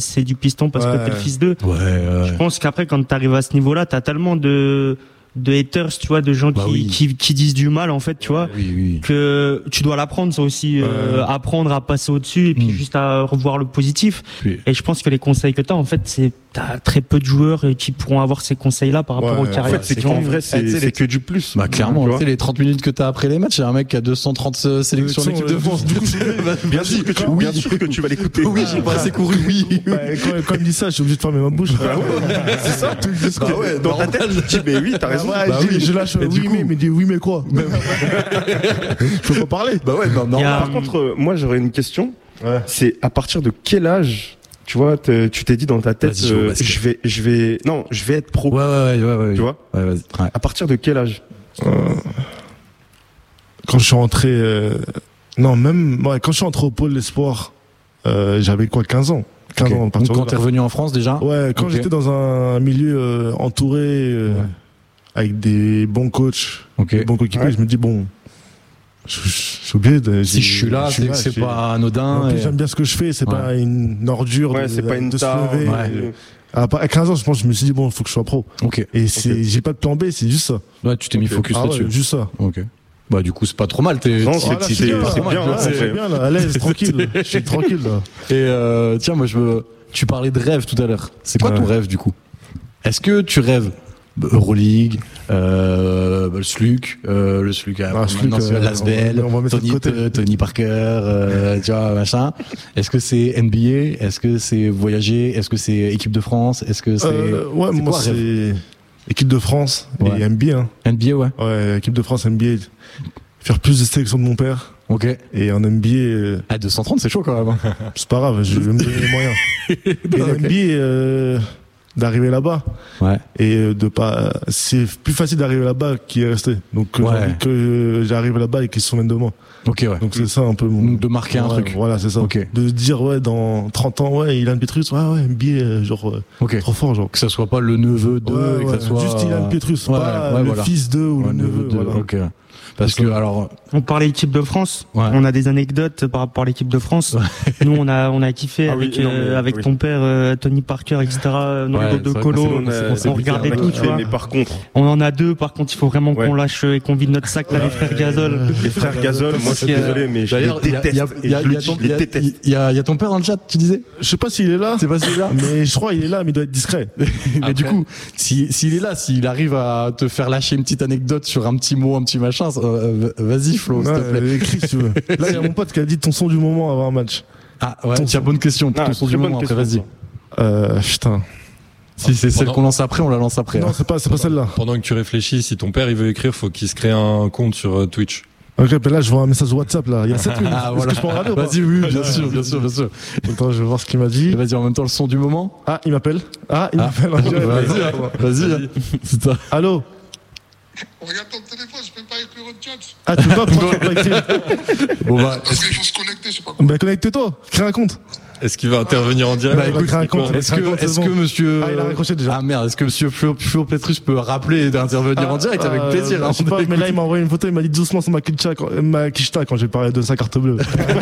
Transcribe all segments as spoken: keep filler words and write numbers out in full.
c'est du piston parce ouais. que t'es le fils d'eux. Ouais, ouais. Je pense qu'après, quand t'arrives à ce niveau-là, t'as tellement de, de haters, tu vois, de gens bah qui, oui. qui, qui disent du mal, en fait, tu vois, oui, oui. que tu dois l'apprendre, ça aussi, euh, apprendre à passer au-dessus et puis mmh. juste à revoir le positif. Oui. Et je pense que les conseils que t'as, en fait, c'est, t'as très peu de joueurs qui pourront avoir ces conseils-là par rapport ouais, aux carrières. En fait, c'est qu'en vrai, c'est, c'est les... que du plus. Bah, clairement, tu sais, les trente minutes que t'as après les matchs, il y a un mec qui a deux cent trente sélections en équipe de France. Du coup, bien sûr que tu, oui. bien sûr que tu vas l'écouter. Oui, j'ai pas assez couru, oui. Bah, quand, quand il me dit ça, je suis obligé de fermer ma bouche. Bah ouais, c'est ça. Bah ouais, dans ta tête, je dis, mais oui, t'as raison. Bah, bah oui, je lâche oui, mais, mais il me dit oui, mais quoi? Je peux pas parler. Bah ouais, non, non. A... Par contre, moi, j'aurais une question. Ouais. C'est à partir de quel âge, tu vois, tu t'es dit dans ta tête, euh, je vais, je vais, non, je vais être pro. Ouais, ouais, ouais, ouais, ouais. Tu vois? Ouais, vas-y. Ouais. À partir de quel âge? euh, Quand je suis rentré, euh, non, même, ouais, quand je suis rentré au pôle espoir, euh, j'avais quoi, quinze ans. quinze okay. ans. Donc quand t'es revenu en France déjà? Ouais, quand okay. j'étais dans un milieu euh, entouré, euh, ouais. avec des bons coachs, okay. des bons coéquipiers, ouais. je me dis bon, je, je, je suis obligé de. Si je suis là, je suis là c'est, c'est pas anodin. Et... J'aime bien ce que je fais, c'est ouais. pas une ordure. Ouais, de, c'est de, pas une de se tare, lever. Ouais. À quinze ans, je pense, je me suis dit bon, il faut que je sois pro. Ok. Et c'est, okay. j'ai pas de plan B, c'est juste ça. Ouais, tu t'es mis okay. focus ah là-dessus. Ouais, juste ça. Ok. Bah du coup c'est pas trop mal. T'es, non, c'est, c'est, c'est bien, c'est bien, là, c'est bien là, à l'aise, tranquille. Je suis tranquille là. Et euh, tiens, moi je veux. Tu parlais de rêve tout à l'heure. C'est quoi ouais. ton rêve du coup? Est-ce que tu rêves Euroleague, euh, le S L U C, euh, le S L U C, ah, euh, l'A S V L, Tony, Tony Parker, euh, tu vois, machin. Est-ce que c'est N B A? Est-ce que c'est voyager? Est-ce que c'est équipe de France? Est-ce que c'est euh, ouais, c'est moi quoi, c'est rêve équipe de France ouais. et N B A. Hein. N B A, ouais. Ouais, équipe de France, N B A. Faire plus de sélections de mon père. Ok. Et en N B A. Euh... Ah, deux cent trente, c'est chaud quand même. C'est pas grave, je vais me donner les moyens. Et okay. N B A, euh, d'arriver là-bas. Ouais. Et de pas, c'est plus facile d'arriver là-bas qu'il est resté. Donc, ouais. j'ai envie que j'arrive là-bas et qu'ils se souviennent de moi. Ok, ouais. Donc, c'est ça un peu mon. De marquer ouais, un truc. Voilà, c'est ça. Ok. De dire, ouais, dans trente ans, ouais, Ilan Pietrus, ouais, ouais, N B A, genre, okay. trop fort, genre. Que ça soit pas le neveu de, ouais, que ouais. ça soit. Juste Ilan Pietrus, ouais, pas ouais, le voilà. fils d'eux ou ouais, le neveu. De, voilà. Ok. Parce que, alors. On parlait équipe de France. Ouais. On a des anecdotes par rapport à l'équipe de France. Ouais. Nous, on a, on a kiffé ah avec, oui, non, mais, euh, avec oui. ton père, euh, Tony Parker, et cetera. Dans ouais, de Colo. On, on, on regardait tout, tu vois. Mais par contre. On en a deux, par contre, il faut vraiment ouais. qu'on lâche et qu'on vide notre sac, là, les frères Gasol. Les frères Gasol, moi, je suis désolé, mais je les déteste. Il y a, il y a ton père dans le chat, tu disais? Je sais pas s'il est là. C'est pas s'il est là. Mais je crois qu'il est là, mais il doit être discret. Mais du coup, si, s'il est là, s'il arrive à te faire lâcher une petite anecdote sur un petit mot, un petit machin, vas-y, Flo, s'il te plaît. Écrit, si tu veux. Là, il y a mon pote qui a dit ton son du moment avant un match. Ah ouais, ton tiens, bonne question. Ah, ton son du moment, après, vas-y. Euh, putain. Si c'est celle qu'on lance après, on la lance après. Non, hein. c'est pas, c'est pas celle-là. Pendant que tu réfléchis, si ton père il veut écrire, faut qu'il se crée un compte sur Twitch. Ok, ben là, je vois un message WhatsApp, là. Il y a sept minutes. Ah, voilà. Est-ce que je peux en regarder ou pas? Vas-y, oui, bien sûr, bien sûr, bien sûr. Attends, je vais voir ce qu'il m'a dit. Et vas-y, en même temps, le son du moment. Ah, il m'appelle. Ah, il ah. m'appelle. Vas-y, vas-y. C'est ça. Allô? Regarde ton téléphone, je peux pas écrire au chat. Ah, tu peux pas, pourquoi tu peux pas écrire? Bon, bah. Parce qu'il faut se connecter, je sais pas quoi. Bah, connecte-toi. Crée un compte. Est-ce qu'il va intervenir en direct? Bah, écoute, crée un compte. Est-ce que, est-ce que monsieur. Ah, il a raccroché déjà. Ah, merde, est-ce que monsieur Flo, Flo Petrus peut rappeler d'intervenir ah, en direct avec euh, plaisir, hein, je sais pas, mais là, il m'a envoyé une photo, il m'a dit doucement sur ma Kishta quand, ma Kishta quand j'ai parlé de sa carte bleue.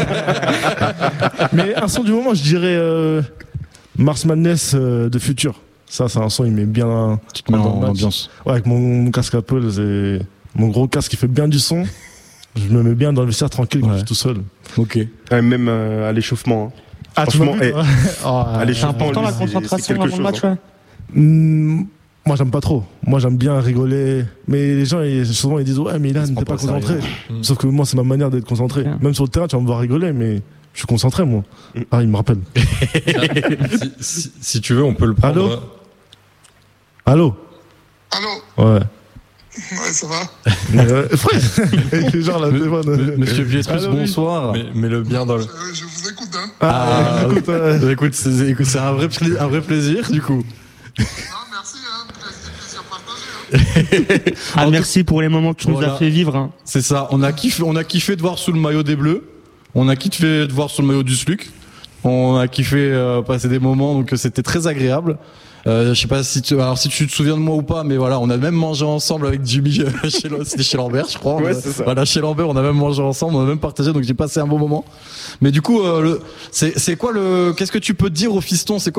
Mais un son du moment, je dirais, euh, Mars Madness euh, de Future. Ça, c'est un son, il met bien. Tu te mets en ambiance. Ouais, avec mon, mon casque Apple, c'est mon gros casque qui fait bien du son. Je me mets bien dans le vestiaire tranquille quand ouais. je suis tout seul. Ok. Ouais, même euh, à l'échauffement. Hein. Ah, franchement, tu hey, oh, à l'échauffement, c'est important la concentration avant le match, ouais. Mmh, moi, j'aime pas trop. Moi, j'aime bien rigoler. Mais les gens, ils, souvent, ils disent ouais, mais Ilan, t'es pas concentré. Mmh. Sauf que moi, c'est ma manière d'être concentré. Mmh. Même sur le terrain, tu vas me voir rigoler, mais je suis concentré, moi. Mmh. Ah, il me rappelle. si, si, si tu veux, on peut le prendre. Allô? Allô? Allô? Ouais. Ouais, ça va. euh, frère, genre la téléphone. Monsieur Pietrus, bonsoir. Mais, mais le bien dans le. Je, je vous écoute, hein. Ah, ah écoute, euh... écoute, c'est, écoute, c'est un vrai, un vrai plaisir, du coup. Non, merci, hein. Plaisir, plaisir partagé. Hein. Ah, merci pour les moments que tu voilà. nous as fait vivre. Hein. C'est ça. On a kiffé, on a kiffé de voir sous le maillot des Bleus. On a kiffé de voir sous le maillot du S L U C. On a kiffé euh, passer des moments, donc c'était très agréable. Euh, je sais pas si tu, alors si tu te souviens de moi ou pas, mais voilà, on a même mangé ensemble avec Jimmy chez, c'était chez Lambert, je crois. Ouais, c'est ça. Voilà, chez Lambert, on a même mangé ensemble, on a même partagé, donc j'ai passé un bon moment. Mais du coup, euh, le, c'est, c'est quoi le, qu'est-ce que tu peux te dire au fiston, c'est quoi